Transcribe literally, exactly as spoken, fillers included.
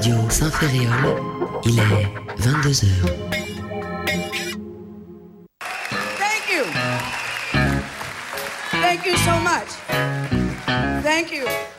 Radio Saint-Ferréol, il est vingt-deux heures. Thank you. Thank you so much. Thank you.